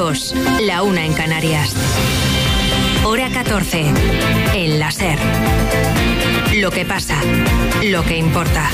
2, la 1 en Canarias. Hora 14, en la SER. Lo que pasa, lo que importa.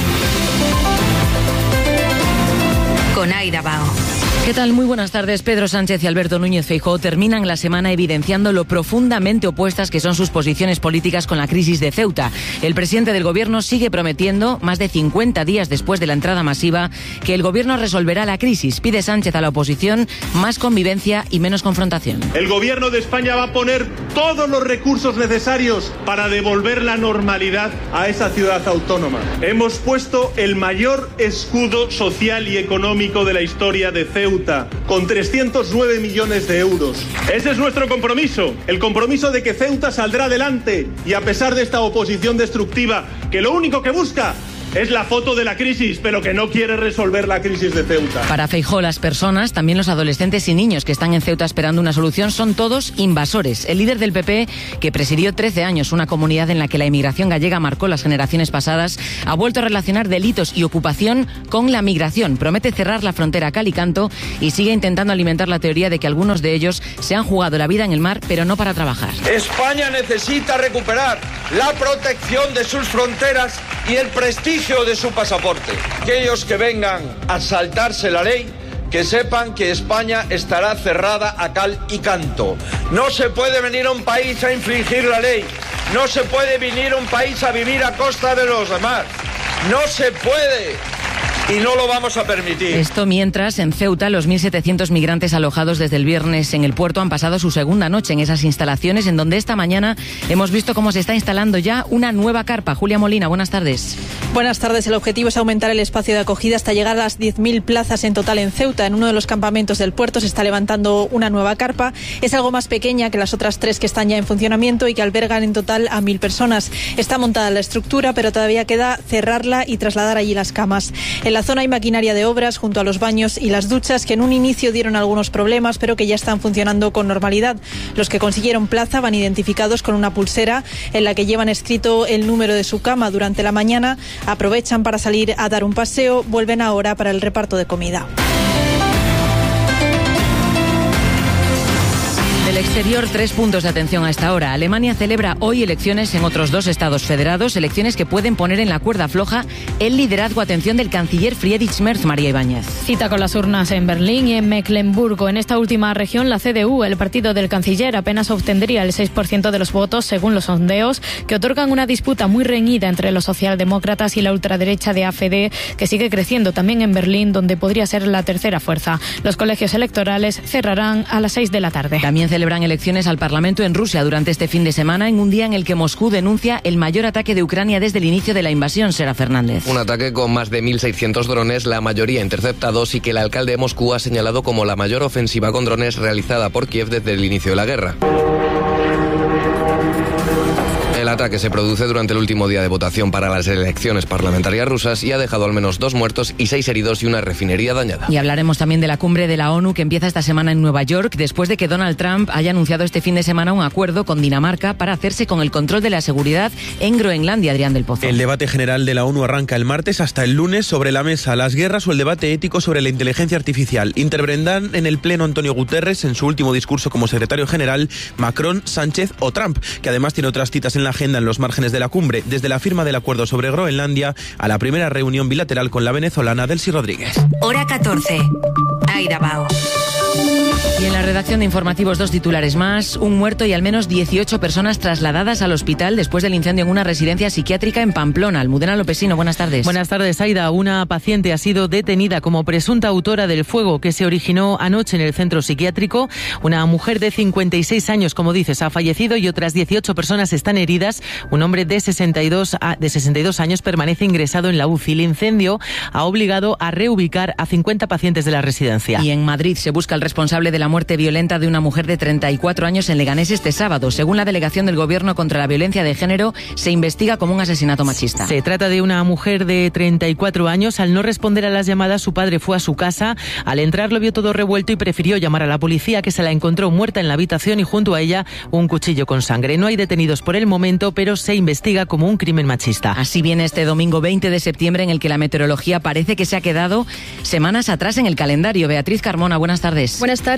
Con Aida Bao. ¿Qué tal? Muy buenas tardes. Pedro Sánchez y Alberto Núñez Feijóo terminan la semana evidenciando lo profundamente opuestas que son sus posiciones políticas con la crisis de Ceuta. El presidente del Gobierno sigue prometiendo, más de 50 días después de la entrada masiva, que el Gobierno resolverá la crisis. Pide Sánchez a la oposición más convivencia y menos confrontación. El Gobierno de España va a poner todos los recursos necesarios para devolver la normalidad a esa ciudad autónoma. Hemos puesto el mayor escudo social y económico de la historia de Ceuta, con 309 millones de euros. Ese es nuestro compromiso, el compromiso de que Ceuta saldrá adelante y a pesar de esta oposición destructiva que lo único que busca es la foto de la crisis, pero que no quiere resolver la crisis de Ceuta. Para Feijóo, las personas, también los adolescentes y niños que están en Ceuta esperando una solución, son todos invasores. El líder del PP, que presidió 13 años una comunidad en la que la inmigración gallega marcó las generaciones pasadas, ha vuelto a relacionar delitos y ocupación con la migración. Promete cerrar la frontera a cal y canto y sigue intentando alimentar la teoría de que algunos de ellos se han jugado la vida en el mar, pero no para trabajar. España necesita recuperar la protección de sus fronteras y el prestigio de su pasaporte. Aquellos que vengan a saltarse la ley, que sepan que España estará cerrada a cal y canto. No se puede venir a un país a infringir la ley. No se puede venir a un país a vivir a costa de los demás. No se puede. Y no lo vamos a permitir. Esto mientras, en Ceuta, los 1.700 migrantes alojados desde el viernes en el puerto han pasado su segunda noche en esas instalaciones, en donde esta mañana hemos visto cómo se está instalando ya una nueva carpa. Julia Molina, buenas tardes. Buenas tardes. El objetivo es aumentar el espacio de acogida hasta llegar a las 10.000 plazas en total en Ceuta. En uno de los campamentos del puerto se está levantando una nueva carpa. Es algo más pequeña que las otras 3 que están ya en funcionamiento y que albergan en total a 1.000 personas. Está montada la estructura, pero todavía queda cerrarla y trasladar allí las camas. En la zona hay maquinaria de obras junto a los baños y las duchas que en un inicio dieron algunos problemas, pero que ya están funcionando con normalidad. Los que consiguieron plaza van identificados con una pulsera en la que llevan escrito el número de su cama. Durante la mañana aprovechan para salir a dar un paseo, vuelven ahora para el reparto de comida. Del exterior, 3 puntos de atención a esta hora. Alemania celebra hoy elecciones en otros 2 estados federados, elecciones que pueden poner en la cuerda floja el liderazgo, atención, del canciller Friedrich Merz. María Ibáñez. Cita con las urnas en Berlín y en Mecklemburgo. En esta última región, la CDU, el partido del canciller, apenas obtendría el 6% de los votos, según los sondeos, que otorgan una disputa muy reñida entre los socialdemócratas y la ultraderecha de AfD, que sigue creciendo también en Berlín, donde podría ser la tercera fuerza. Los colegios electorales cerrarán a las 6 de la tarde. También celebran elecciones al Parlamento en Rusia durante este fin de semana, en un día en el que Moscú denuncia el mayor ataque de Ucrania desde el inicio de la invasión. Sera Fernández. Un ataque con más de 1.600 drones, la mayoría interceptados, y que el alcalde de Moscú ha señalado como la mayor ofensiva con drones realizada por Kiev desde el inicio de la guerra. El ataque se produce durante el último día de votación para las elecciones parlamentarias rusas y ha dejado al menos 2 muertos y 6 heridos y una refinería dañada. Y hablaremos también de la cumbre de la ONU que empieza esta semana en Nueva York, después de que Donald Trump haya anunciado este fin de semana un acuerdo con Dinamarca para hacerse con el control de la seguridad en Groenlandia. Adrián del Pozo. El debate general de la ONU arranca el martes. Hasta el lunes, sobre la mesa las guerras o el debate ético sobre la inteligencia artificial. Intervendrán en el pleno Antonio Guterres, en su último discurso como secretario general, Macron, Sánchez o Trump, que además tiene otras citas en la agenda en los márgenes de la cumbre, desde la firma del acuerdo sobre Groenlandia a la primera reunión bilateral con la venezolana Delcy Rodríguez. Hora 14. Aida Bao. Y en la redacción de informativos, 2 titulares más. Un muerto y al menos 18 personas trasladadas al hospital después del incendio en una residencia psiquiátrica en Pamplona. Almudena Lopesino, buenas tardes. Buenas tardes, Aida. Una paciente ha sido detenida como presunta autora del fuego que se originó anoche en el centro psiquiátrico. Una mujer de 56 años, como dices, ha fallecido y otras 18 personas están heridas. Un hombre de 62 años permanece ingresado en la UCI. El incendio ha obligado a reubicar a 50 pacientes de la residencia. Y en Madrid se busca al responsable de la muerte violenta de una mujer de 34 años en Leganés este sábado. Según la delegación del Gobierno contra la violencia de género, se investiga como un asesinato machista. Se trata de una mujer de 34 años. Al no responder a las llamadas, su padre fue a su casa. Al entrar lo vio todo revuelto y prefirió llamar a la policía, que se la encontró muerta en la habitación y junto a ella un cuchillo con sangre. No hay detenidos por el momento, pero se investiga como un crimen machista. Así viene este domingo 20 de septiembre, en el que la meteorología parece que se ha quedado semanas atrás en el calendario. Beatriz Carmona, buenas tardes. Buenas tardes.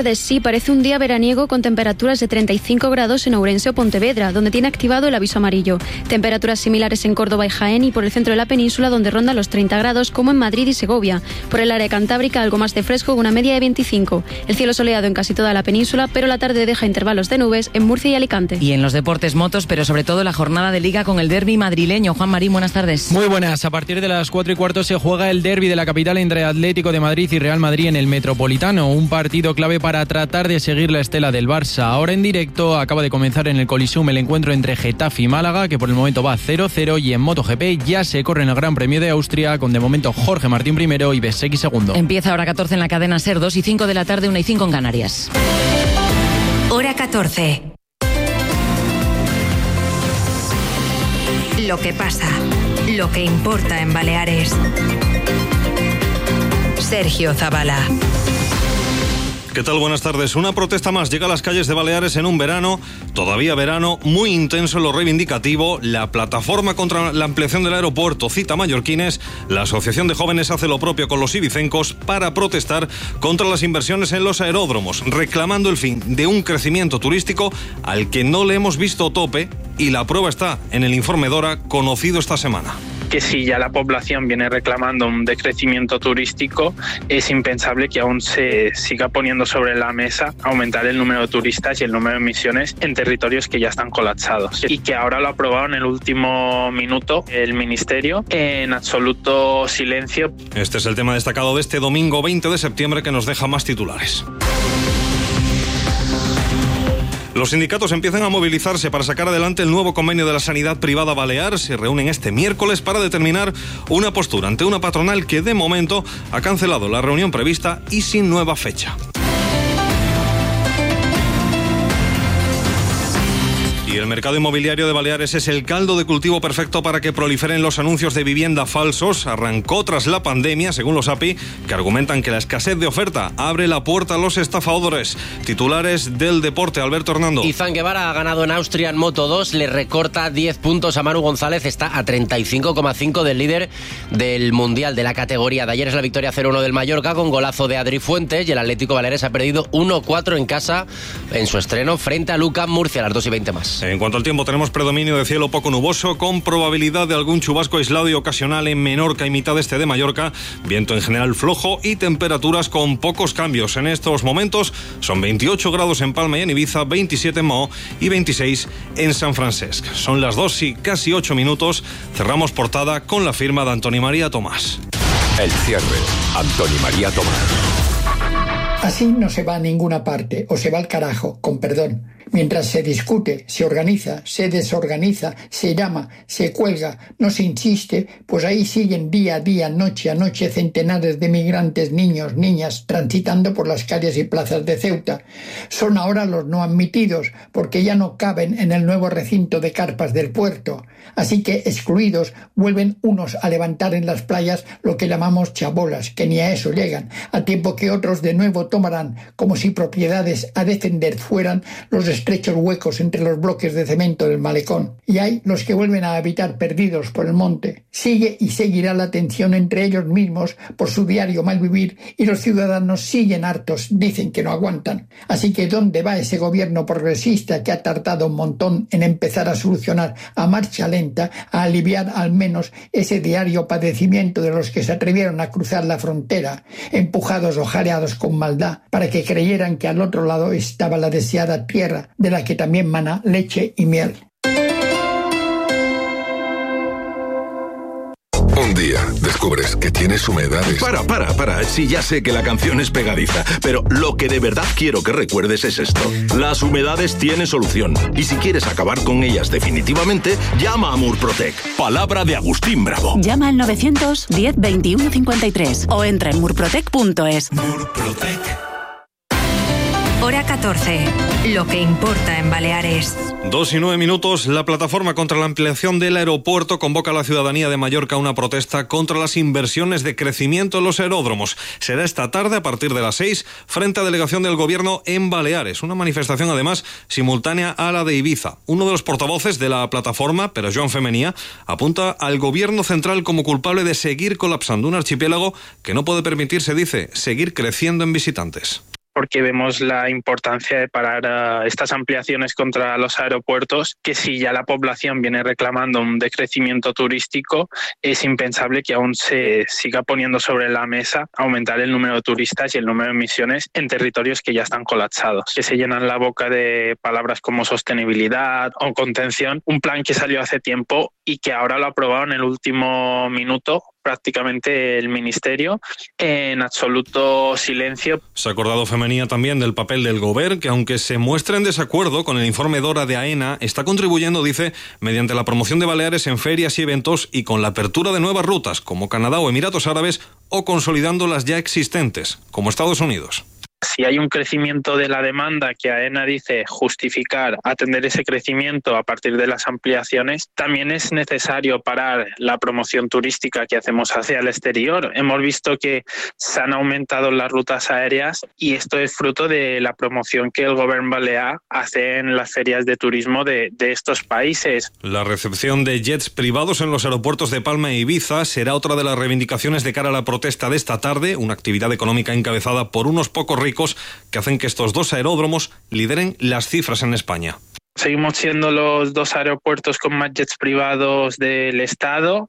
tardes. Sí, parece un día veraniego con temperaturas de 35 grados en Ourense o Pontevedra, donde tiene activado el aviso amarillo. Temperaturas similares en Córdoba y Jaén y por el centro de la península, donde ronda los 30 grados, como en Madrid y Segovia. Por el área cantábrica, algo más de fresco, una media de 25. El cielo soleado en casi toda la península, pero la tarde deja intervalos de nubes en Murcia y Alicante. Y en los deportes, motos, pero sobre todo la jornada de Liga con el derbi madrileño. Juan Marín, buenas tardes. Muy buenas. A partir de las 4:15 se juega el derbi de la capital entre Atlético de Madrid y Real Madrid en el Metropolitano. Un partido clave para tratar de seguir la estela del Barça. Ahora en directo acaba de comenzar en el Coliseum el encuentro entre Getafe y Málaga, que por el momento va 0-0, y en MotoGP ya se corre en el Gran Premio de Austria con de momento Jorge Martín primero y Bezzecchi segundo. Empieza hora 14 en la cadena SER, 2:05 de la tarde, 1:05 en Canarias. Hora 14. Lo que pasa, lo que importa en Baleares. Sergio Zavala. ¿Qué tal? Buenas tardes. Una protesta más llega a las calles de Baleares en un verano, todavía verano, muy intenso en lo reivindicativo. La plataforma contra la ampliación del aeropuerto cita a mallorquines. La Asociación de Jóvenes hace lo propio con los ibicencos para protestar contra las inversiones en los aeródromos, reclamando el fin de un crecimiento turístico al que no le hemos visto tope, y la prueba está en el informe Dora conocido esta semana. Que si ya la población viene reclamando un decrecimiento turístico, es impensable que aún se siga poniendo sobre la mesa aumentar el número de turistas y el número de emisiones en territorios que ya están colapsados. Y que ahora lo ha aprobado en el último minuto el Ministerio en absoluto silencio. Este es el tema destacado de este domingo 20 de septiembre que nos deja más titulares. Los sindicatos empiezan a movilizarse para sacar adelante el nuevo convenio de la sanidad privada balear. Se reúnen este miércoles para determinar una postura ante una patronal que de momento ha cancelado la reunión prevista y sin nueva fecha. Y el mercado inmobiliario de Baleares es el caldo de cultivo perfecto para que proliferen los anuncios de vivienda falsos. Arrancó tras la pandemia, según los API, que argumentan que la escasez de oferta abre la puerta a los estafadores. Titulares del deporte, Alberto Hernando. Izan Guevara ha ganado en Austria en Moto 2, le recorta 10 puntos a Manu González, está a 35,5 del líder del Mundial de la categoría. De ayer es la victoria 0-1 del Mallorca con golazo de Adri Fuentes, y el Atlético Baleares ha perdido 1-4 en casa en su estreno frente a Lucas Murcia a las 2:20 más. En cuanto al tiempo, tenemos predominio de cielo poco nuboso, con probabilidad de algún chubasco aislado y ocasional en Menorca y mitad este de Mallorca, viento en general flojo y temperaturas con pocos cambios. En estos momentos son 28 grados en Palma y en Ibiza, 27 en Mahó y 26 en San Francisco. Son las 2 y casi 8 minutos. Cerramos portada con la firma de Antoni María Tomás. El cierre, Antoni María Tomás. Así no se va a ninguna parte, o se va al carajo, con perdón. Mientras se discute, se organiza, se desorganiza, se llama, se cuelga, no se insiste, pues ahí siguen día a día, noche a noche, centenares de migrantes, niños, niñas, transitando por las calles y plazas de Ceuta. Son ahora los no admitidos, porque ya no caben en el nuevo recinto de carpas del puerto. Así que, excluidos, vuelven unos a levantar en las playas lo que llamamos chabolas, que ni a eso llegan, a tiempo que otros de nuevo tomarán, como si propiedades a defender fueran, los estrechos huecos entre los bloques de cemento del malecón. Y hay los que vuelven a habitar perdidos por el monte. Sigue y seguirá la tensión entre ellos mismos por su diario malvivir, y los ciudadanos siguen hartos, dicen que no aguantan. Así que ¿dónde va ese gobierno progresista que ha tardado un montón en empezar a solucionar a marcha lenta, a aliviar al menos ese diario padecimiento de los que se atrevieron a cruzar la frontera, empujados o jareados con maldad, para que creyeran que al otro lado estaba la deseada tierra de la que también mana leche y miel? Un día descubres que tienes humedades. Para. Sí, ya sé que la canción es pegadiza, pero lo que de verdad quiero que recuerdes es esto. Las humedades tienen solución. Y si quieres acabar con ellas definitivamente, llama a Murprotec. Palabra de Agustín Bravo. Llama al 910 21 53 o entra en murprotec.es. Murprotec. Hora 14. Lo que importa en Baleares. 2 y 9 minutos. La plataforma contra la ampliación del aeropuerto convoca a la ciudadanía de Mallorca a una protesta contra las inversiones de crecimiento en los aeródromos. Será esta tarde a partir de las 6 frente a delegación del gobierno en Baleares. Una manifestación además simultánea a la de Ibiza. Uno de los portavoces de la plataforma, pero Joan Femenía, apunta al gobierno central como culpable de seguir colapsando un archipiélago que no puede permitirse, dice, seguir creciendo en visitantes. porque vemos la importancia de parar estas ampliaciones contra los aeropuertos, que si ya la población viene reclamando un decrecimiento turístico, es impensable que aún se siga poniendo sobre la mesa aumentar el número de turistas y el número de emisiones en territorios que ya están colapsados, que se llenan la boca de palabras como sostenibilidad o contención, un plan que salió hace tiempo y que ahora lo ha aprobado en el último minuto prácticamente el Ministerio en absoluto silencio. Se ha acordado Femenía también del papel del Govern, que aunque se muestra en desacuerdo con el informe Dora de AENA, está contribuyendo, dice, mediante la promoción de Baleares en ferias y eventos y con la apertura de nuevas rutas como Canadá o Emiratos Árabes, o consolidando las ya existentes, como Estados Unidos. Si hay un crecimiento de la demanda que AENA dice justificar atender ese crecimiento a partir de las ampliaciones, también es necesario parar la promoción turística que hacemos hacia el exterior. Hemos visto que se han aumentado las rutas aéreas y esto es fruto de la promoción que el Govern balear hace en las ferias de turismo de estos países. La recepción de jets privados en los aeropuertos de Palma e Ibiza será otra de las reivindicaciones de cara a la protesta de esta tarde, una actividad económica encabezada por unos pocos ricos que hacen que estos dos aeródromos lideren las cifras en España. Seguimos siendo los dos aeropuertos con más jets privados del Estado.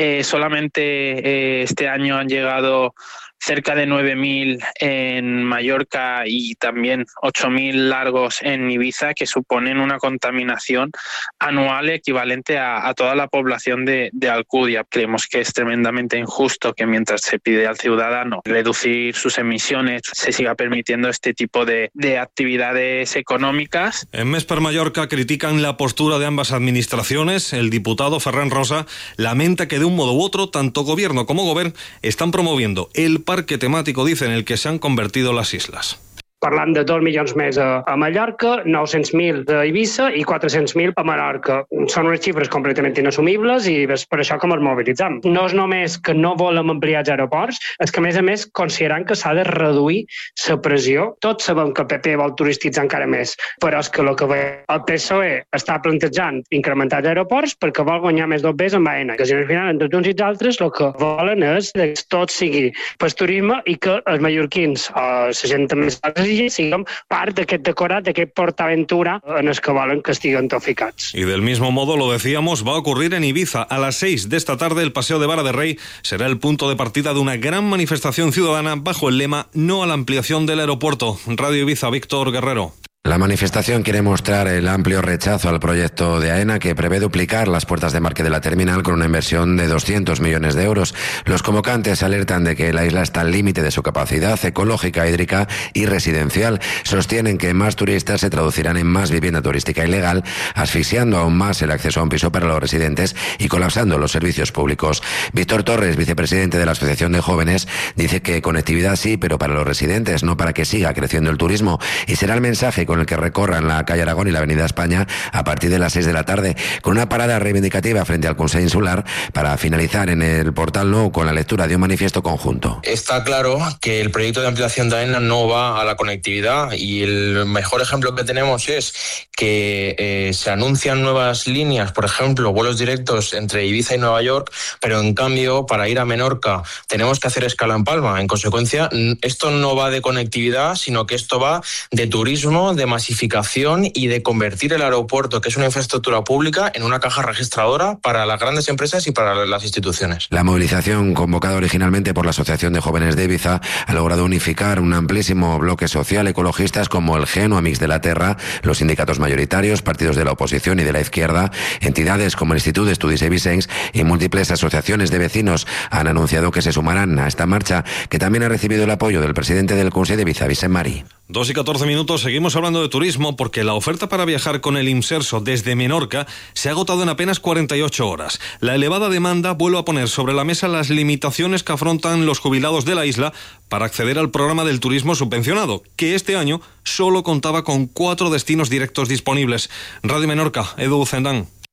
Solamente este año han llegado cerca de 9.000 en Mallorca y también 8.000 largos en Ibiza, que suponen una contaminación anual equivalente a toda la población de Alcudia. Creemos que es tremendamente injusto que mientras se pide al ciudadano reducir sus emisiones, se siga permitiendo este tipo de actividades económicas. En Més per Mallorca critican la postura de ambas administraciones. El diputado Ferran Rosa lamenta que de un modo u otro, tanto gobierno como govern están promoviendo el parque temático, dice, en el que se han convertido las islas. Parlant de 2 milions més a Mallorca, 900.000 a Eivissa i 400.000 a Menorca. Són unes xifres completament inassumibles i és per això que ens mobilitzem. No és només que no volem ampliar els aeroports, és que a més considerant que s'ha de reduir la pressió. Tots sabem que el PP vol turistitzar encara més, però és que el que el PSOE està plantejant incrementar els aeroports perquè vol guanyar més dobbers amb AENA, que si al final entre uns i els altres el que volen és que tot sigui per turisme i que els mallorquins o la gent també siguem part d'aquest decorat, d'aquest PortAventura en els que volen que estiguen tot ficats. Y del mismo modo, lo decíamos, va a ocurrir en Ibiza. A las 6 de esta tarde, el Paseo de Vara de Rey será el punto de partida de una gran manifestación ciudadana bajo el lema "No a la ampliación del aeropuerto". Radio Ibiza, Víctor Guerrero. La manifestación quiere mostrar el amplio rechazo al proyecto de AENA, que prevé duplicar las puertas de embarque de la terminal con una inversión de 200 millones de euros. Los convocantes alertan de que la isla está al límite de su capacidad ecológica, hídrica y residencial. Sostienen que más turistas se traducirán en más vivienda turística ilegal, asfixiando aún más el acceso a un piso para los residentes y colapsando los servicios públicos. Víctor Torres, vicepresidente de la Asociación de Jóvenes, dice que conectividad sí, pero para los residentes, no para que siga creciendo el turismo. Y será el mensaje con el que recorran la calle Aragón y la avenida España a partir de las 6 de la tarde, con una parada reivindicativa frente al Consell Insular para finalizar en el Portal Nou con la lectura de un manifiesto conjunto. Está claro que el proyecto de ampliación de AENA no va a la conectividad y el mejor ejemplo que tenemos es que se anuncian nuevas líneas, por ejemplo, vuelos directos entre Ibiza y Nueva York, pero en cambio para ir a Menorca tenemos que hacer escala en Palma. En consecuencia, esto no va de conectividad, sino que esto va de turismo, de masificación y de convertir el aeropuerto, que es una infraestructura pública, en una caja registradora para las grandes empresas y para las instituciones. La movilización, convocada originalmente por la Asociación de Jóvenes de Ibiza, ha logrado unificar un amplísimo bloque social, ecologistas como el GEN o Amics de la Terra, los sindicatos mayoritarios, partidos de la oposición y de la izquierda, entidades como el Institut d'Estudis Eivissencs y múltiples asociaciones de vecinos han anunciado que se sumarán a esta marcha, que también ha recibido el apoyo del presidente del Consell de Ibiza, Vicent Marí. 2 y 14 minutos, seguimos hablando de turismo porque la oferta para viajar con el Imserso desde Menorca se ha agotado en apenas 48 horas. La elevada demanda vuelve a poner sobre la mesa las limitaciones que afrontan los jubilados de la isla para acceder al programa del turismo subvencionado, que este año solo contaba con 4 destinos directos disponibles. Radio Menorca, Edu Zendán.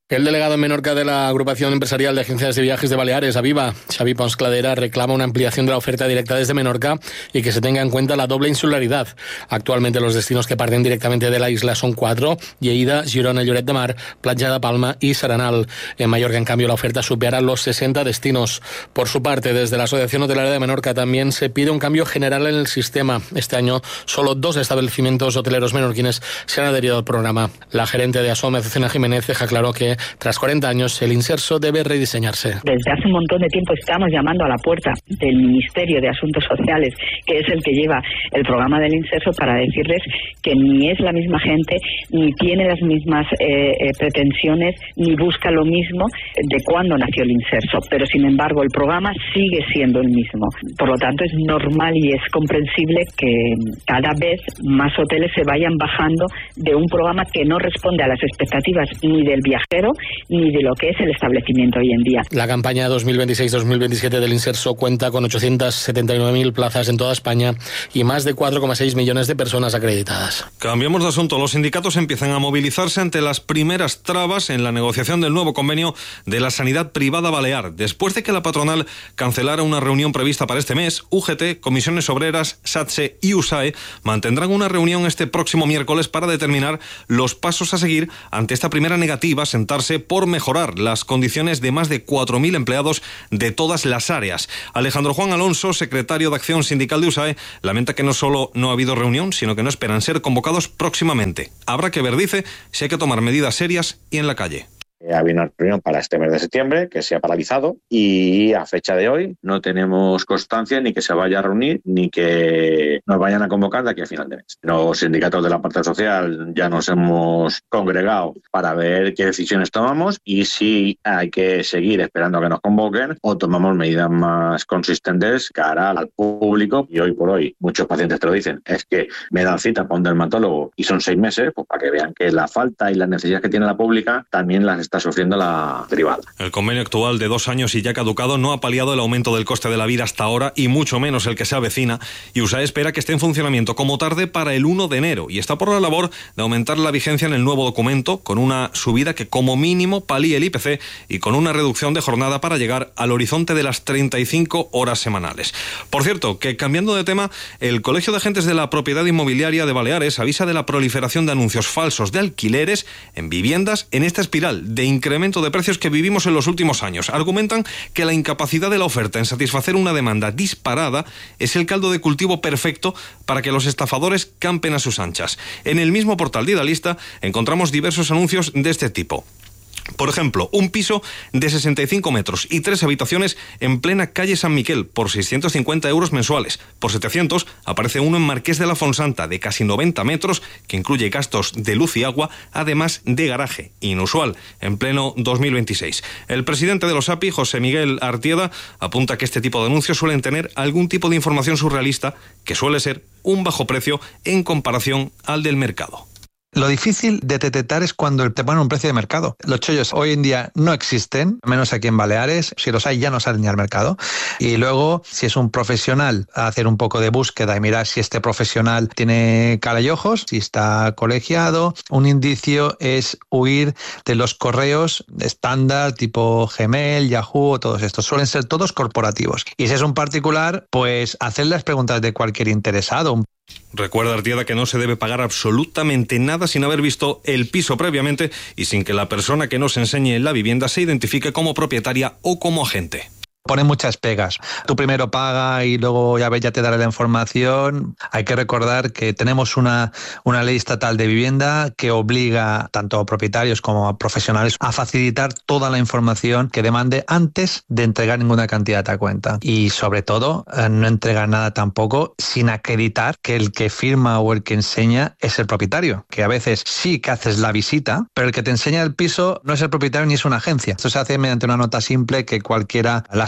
El delegado en Menorca de la Agrupación Empresarial de Agencias de Viajes de Baleares, Aviva, Xavi Pons Cladera, reclama una ampliación de la oferta directa desde Menorca y que se tenga en cuenta la doble insularidad. Actualmente los destinos que parten directamente de la isla son 4, Lleida, Girona, Lloret de Mar, Platja de Palma y Serenal. En Mallorca, en cambio, la oferta supera los 60 destinos. Por su parte, desde la Asociación Hotelera de Menorca también se pide un cambio general en el sistema. Este año, solo 2 establecimientos hoteleros menorquines se han adherido al programa. La gerente de ASOME, Azucena Jiménez, deja claro que tras 40 años el Inserso debe rediseñarse. Desde hace un montón de tiempo estamos llamando a la puerta del Ministerio de Asuntos Sociales, que es el que lleva el programa del Inserso, para decirles que ni es la misma gente, ni tiene las mismas pretensiones, ni busca lo mismo de cuando nació el Inserso. Pero sin embargo el programa sigue siendo el mismo. Por lo tanto es normal y es comprensible que cada vez más hoteles se vayan bajando de un programa que no responde a las expectativas ni del viajero ni de lo que es el establecimiento hoy en día. La campaña 2026-2027 del Inserso cuenta con 879.000 plazas en toda España y más de 4,6 millones de personas acreditadas. Cambiamos de asunto. Los sindicatos empiezan a movilizarse ante las primeras trabas en la negociación del nuevo convenio de la sanidad privada balear. Después de que la patronal cancelara una reunión prevista para este mes, UGT, Comisiones Obreras, SATSE y USAE mantendrán una reunión este próximo miércoles para determinar los pasos a seguir ante esta primera negativa a sentarse por mejorar las condiciones de más de 4.000 empleados de todas las áreas. Alejandro Juan Alonso, secretario de Acción Sindical de USAE, lamenta que no solo no ha habido reunión, sino que no esperan ser convocados próximamente. Habrá que ver, dice, si hay que tomar medidas serias y en la calle. Había una reunión para este mes de septiembre que se ha paralizado y a fecha de hoy no tenemos constancia ni que se vaya a reunir ni que nos vayan a convocar de aquí a final de mes. Los sindicatos de la parte social ya nos hemos congregado para ver qué decisiones tomamos y si hay que seguir esperando a que nos convoquen o tomamos medidas más consistentes cara al público. Y hoy por hoy muchos pacientes te lo dicen, es que me dan cita para un dermatólogo y son 6 meses, pues para que vean que la falta y las necesidades que tiene la pública también las está sufriendo la privada. El convenio actual de 2 años y ya caducado no ha paliado el aumento del coste de la vida hasta ahora y mucho menos el que se avecina, y USAE espera que esté en funcionamiento como tarde para el 1 de enero y está por la labor de aumentar la vigencia en el nuevo documento con una subida que como mínimo palíe el IPC y con una reducción de jornada para llegar al horizonte de las 35 horas semanales. Por cierto, que cambiando de tema, el Colegio de Agentes de la Propiedad Inmobiliaria de Baleares avisa de la proliferación de anuncios falsos de alquileres en viviendas en esta espiral de incremento de precios que vivimos en los últimos años. Argumentan que la incapacidad de la oferta en satisfacer una demanda disparada es el caldo de cultivo perfecto para que los estafadores campen a sus anchas. En el mismo portal de Idealista encontramos diversos anuncios de este tipo. Por ejemplo, un piso de 65 metros y 3 habitaciones en plena calle San Miquel por 650 euros mensuales. Por 700 aparece uno en Marqués de la Fonsanta de casi 90 metros que incluye gastos de luz y agua, además de garaje. Inusual en pleno 2026. El presidente de los API, José Miguel Artieda, apunta que este tipo de anuncios suelen tener algún tipo de información surrealista que suele ser un bajo precio en comparación al del mercado. Lo difícil de detectar es cuando te ponen un precio de mercado. Los chollos hoy en día no existen, menos aquí en Baleares. Si los hay, ya no salen ni al mercado. Y luego, si es un profesional, hacer un poco de búsqueda y mirar si este profesional tiene cara y ojos, si está colegiado. Un indicio es huir de los correos estándar tipo Gmail, Yahoo, todos estos. Suelen ser todos corporativos. Y si es un particular, pues hacer las preguntas de cualquier interesado. Recuerda Artieda que no se debe pagar absolutamente nada sin haber visto el piso previamente y sin que la persona que nos enseñe la vivienda se identifique como propietaria o como agente. Pone muchas pegas. Tú primero paga y luego ya te daré la información. Hay que recordar que tenemos una ley estatal de vivienda que obliga tanto a propietarios como a profesionales a facilitar toda la información que demande antes de entregar ninguna cantidad a cuenta. Y sobre todo, no entregar nada tampoco sin acreditar que el que firma o el que enseña es el propietario. Que a veces sí que haces la visita, pero el que te enseña el piso no es el propietario ni es una agencia. Esto se hace mediante una nota simple que cualquiera la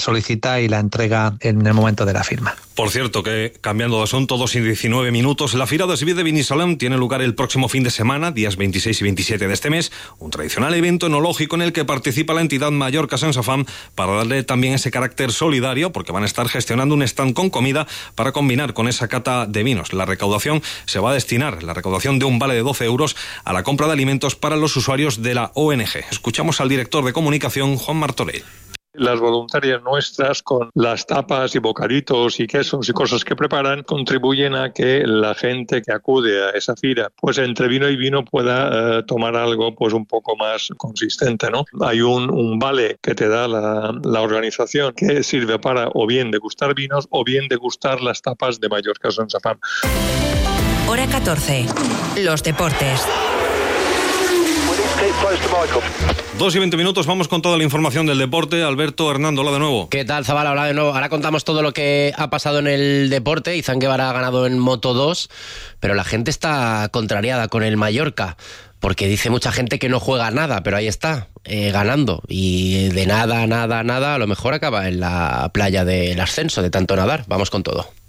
solicita y la entrega en el momento de la firma. Por cierto, que cambiando de asunto, 2 y 19 minutos, la Fira de Sevilla de Binissalem tiene lugar el próximo fin de semana, días 26 y 27 de este mes, un tradicional evento enológico en el que participa la entidad Mallorca Sense Fam para darle también ese carácter solidario, porque van a estar gestionando un stand con comida para combinar con esa cata de vinos. La recaudación se va a destinar, la recaudación de un vale de 12 euros, a la compra de alimentos para los usuarios de la ONG. Escuchamos al director de comunicación, Juan Martorell. Las voluntarias nuestras, con las tapas y bocaditos y quesos y cosas que preparan, contribuyen a que la gente que acude a esa fira, pues entre vino y vino pueda tomar algo pues un poco más consistente, ¿no? Hay un vale que te da la organización que sirve para o bien degustar vinos o bien degustar las tapas de Mallorca Sense Fam. Hora 14. Los deportes. 2 y 20 minutos, vamos con toda la información del deporte. Alberto, Hernando, hola de nuevo. ¿Ququé tal, Zabala? Hola de nuevo. Ahora contamos todo lo que ha pasado en el deporte. Izan Guevara ha ganado en Moto 2, pero la gente está contrariada con el Mallorca, porque dice mucha gente que no juega nada, pero ahí está, ganando. Y de nada, a lo mejor acaba en la playa del ascenso de tanto nadar. Vamos con todo.